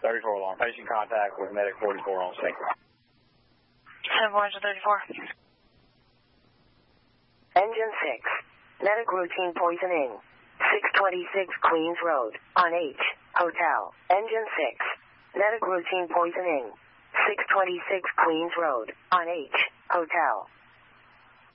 34 alarm. Patient contact with medic 44 on scene. 7-434. Engine 6. Medic routine poisoning. 626 Queens Road, on H, Hotel. Engine 6. Medic routine poisoning. 626 Queens Road, on H, Hotel.